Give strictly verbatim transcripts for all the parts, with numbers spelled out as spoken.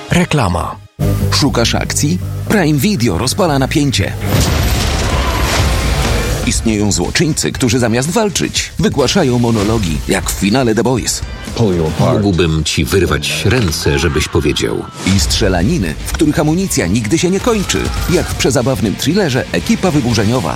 Reklama. Szukasz akcji? Prime Video rozpala napięcie. Istnieją złoczyńcy, którzy zamiast walczyć, wygłaszają monologi, jak w finale The Boys. Mógłbym ci wyrwać ręce, żebyś powiedział. I strzelaniny, w których amunicja nigdy się nie kończy, jak w przezabawnym thrillerze Ekipa Wyburzeniowa.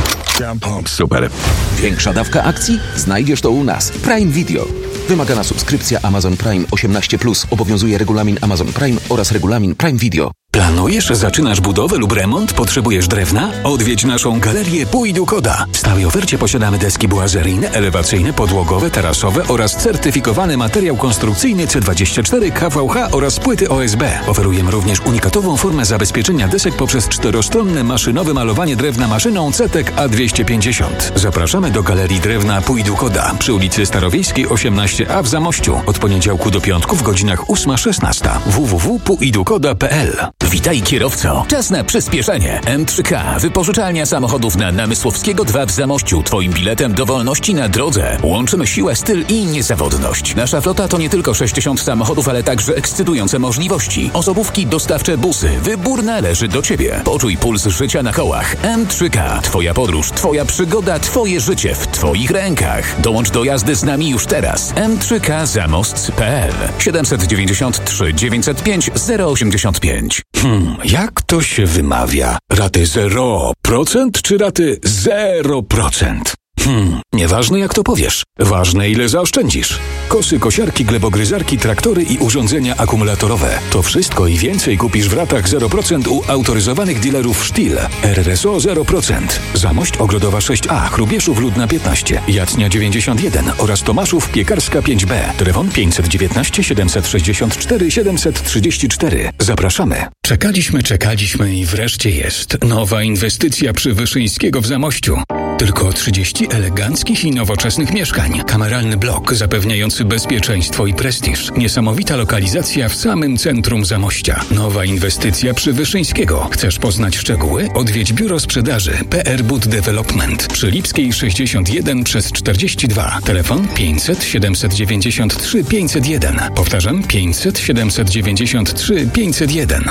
Super. Większa dawka akcji? Znajdziesz to u nas. Prime Video. Wymagana subskrypcja Amazon Prime osiemnaście plus. Obowiązuje regulamin Amazon Prime oraz regulamin Prime Video. Planujesz, zaczynasz budowę lub remont? Potrzebujesz drewna? Odwiedź naszą galerię Pój do Koda. W stałej ofercie posiadamy deski bułazeryjne, elewacyjne, podłogowe, tarasowe oraz certyfikowany materiał konstrukcyjny C dwadzieścia cztery K V H oraz płyty O S B. Oferujemy również unikatową formę zabezpieczenia desek poprzez czterostronne maszynowe malowanie drewna maszyną C T E K A dwieście pięćdziesiąt. Zapraszamy do galerii drewna Pój do Koda przy ulicy Starowiejskiej osiemnaście A w Zamościu. Od poniedziałku do piątku w godzinach ósma szesnasta. w w w kropka pój do koda kropka p l. Witaj kierowco. Czas na przyspieszenie. M trzy K. Wypożyczalnia samochodów na Namysłowskiego dwa w Zamościu. Twoim biletem do wolności na drodze. Łączymy siłę, styl i niezawodność. Nasza flota to nie tylko sześćdziesiąt samochodów, ale także ekscytujące możliwości. Osobówki, dostawcze, busy. Wybór należy do Ciebie. Poczuj puls życia na kołach. M trzy K. Twoja podróż, Twoja przygoda, Twoje życie w Twoich rękach. Dołącz do jazdy z nami już teraz. M trzy K zamost kropka p l siedemset dziewięćdziesiąt trzy dziewięćset pięć zero osiemdziesiąt pięć. Hmm, jak to się wymawia? Raty zero procent czy raty zero procent? Hmm, nieważne jak to powiesz. Ważne ile zaoszczędzisz. Kosy, kosiarki, glebogryzarki, traktory i urządzenia akumulatorowe. To wszystko i więcej kupisz w ratach zero procent u autoryzowanych dealerów Stihl. R R S O zero procent. Zamość Ogrodowa sześć A, Hrubieszów Ludna piętnaście, Jacnia dziewięćdziesiąt jeden oraz Tomaszów Piekarska pięć B. Telefon pięćset dziewiętnaście siedemset sześćdziesiąt cztery siedemset trzydzieści cztery. Zapraszamy. Czekaliśmy, czekaliśmy i wreszcie jest. Nowa inwestycja przy Wyszyńskiego w Zamościu. Tylko trzydzieści eleganckich i nowoczesnych mieszkań. Kameralny blok zapewniający bezpieczeństwo i prestiż. Niesamowita lokalizacja w samym centrum Zamościa. Nowa inwestycja przy Wyszyńskiego. Chcesz poznać szczegóły? Odwiedź biuro sprzedaży P R Bud Development przy Lipskiej sześćdziesiąt jeden przez czterdzieści dwa. Telefon pięćset siedemset dziewięćdziesiąt trzy pięćset jeden. Powtarzam pięćset siedemset dziewięćdziesiąt trzy pięćset jeden.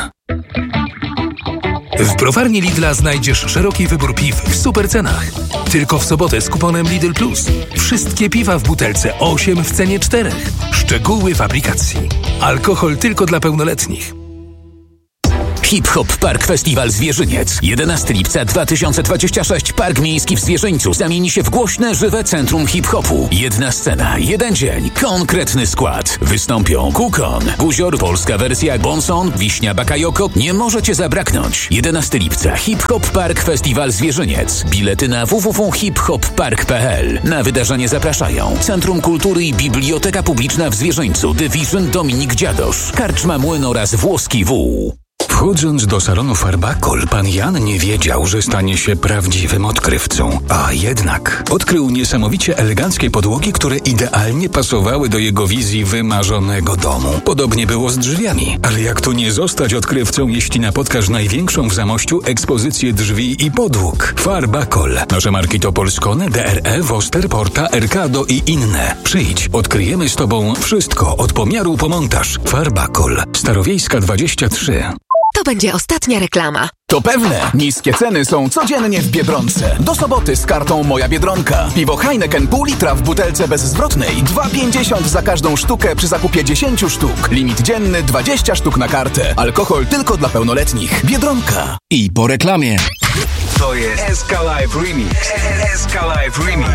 W browarni Lidla znajdziesz szeroki wybór piw w super cenach. Tylko w sobotę z kuponem Lidl Plus. Wszystkie piwa w butelce osiem w cenie czterech. Szczegóły w aplikacji. Alkohol tylko dla pełnoletnich. Hip Hop Park Festiwal Zwierzyniec. jedenastego lipca dwa tysiące dwudziestego szóstego. Park Miejski w Zwierzyńcu zamieni się w głośne, żywe centrum hip-hopu. Jedna scena, jeden dzień, konkretny skład. Wystąpią Kukon, Guzior, polska wersja Bonson, Wiśnia Bakayoko. Nie możecie zabraknąć. jedenastego lipca Hip Hop Park Festiwal Zwierzyniec. Bilety na w w w kropka hip hop park kropka p l. Na wydarzenie zapraszają Centrum Kultury i Biblioteka Publiczna w Zwierzyńcu, Division Dominik Dziadosz, Karczma Młyn oraz Włoski Wół. Wchodząc do salonu Farbakol, pan Jan nie wiedział, że stanie się prawdziwym odkrywcą. A jednak odkrył niesamowicie eleganckie podłogi, które idealnie pasowały do jego wizji wymarzonego domu. Podobnie było z drzwiami. Ale jak tu nie zostać odkrywcą, jeśli napotkasz największą w Zamościu ekspozycję drzwi i podłóg? Farbakol. Nasze marki to Polskone, D R E, Woster, Porta, Erkado i inne. Przyjdź, odkryjemy z tobą wszystko, od pomiaru po montaż. Farbakol. Starowiejska dwadzieścia trzy. To będzie ostatnia reklama. To pewne, niskie ceny są codziennie w Biedronce. Do soboty z kartą Moja Biedronka. Piwo Heineken pół litra w butelce bezzwrotnej. dwa pięćdziesiąt za każdą sztukę przy zakupie dziesięć sztuk. Limit dzienny dwadzieścia sztuk na kartę. Alkohol tylko dla pełnoletnich. Biedronka. I po reklamie. To jest S K Live Remix. S K Live Remix.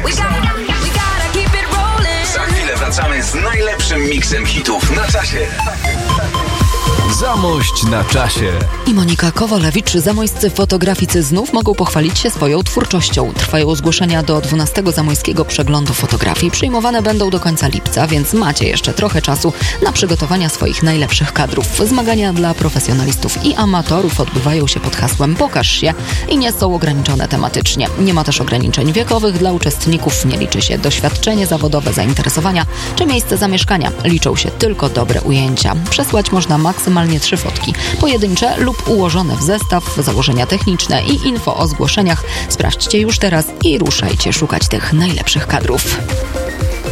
Za chwilę wracamy z najlepszym miksem hitów na czasie. Zamość na czasie. I Monika Kowalewicz, zamojscy fotograficy znów mogą pochwalić się swoją twórczością. Trwają zgłoszenia do dwunastego Zamojskiego Przeglądu Fotografii. Przyjmowane będą do końca lipca, więc macie jeszcze trochę czasu na przygotowania swoich najlepszych kadrów. Zmagania dla profesjonalistów i amatorów odbywają się pod hasłem Pokaż się i nie są ograniczone tematycznie. Nie ma też ograniczeń wiekowych dla uczestników. Nie liczy się doświadczenie zawodowe, zainteresowania czy miejsce zamieszkania. Liczą się tylko dobre ujęcia. Przesłać można maksymalnie trzy fotki, pojedyncze lub ułożone w zestaw, założenia techniczne i info o zgłoszeniach. Sprawdźcie już teraz i ruszajcie szukać tych najlepszych kadrów.